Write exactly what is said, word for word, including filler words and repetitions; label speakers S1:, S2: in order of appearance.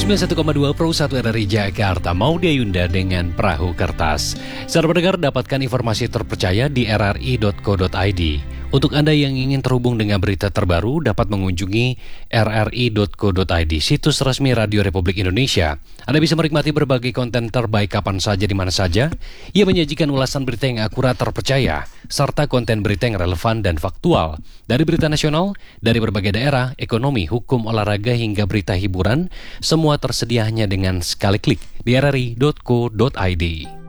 S1: sembilan puluh satu koma dua Pro satu R R I Jakarta, Maudy Ayunda dengan Perahu Kertas. Saudara pendengar, dapatkan informasi terpercaya di r r i dot co dot i d. Untuk Anda yang ingin terhubung dengan berita terbaru, dapat mengunjungi r r i dot co dot i d, situs resmi Radio Republik Indonesia. Anda bisa menikmati berbagai konten terbaik kapan saja, di mana saja. Ia menyajikan ulasan berita yang akurat, terpercaya, serta konten berita yang relevan dan faktual. Dari berita nasional, dari berbagai daerah, ekonomi, hukum, olahraga, hingga berita hiburan, semua tersedia hanya dengan sekali klik di r r i dot co dot i d.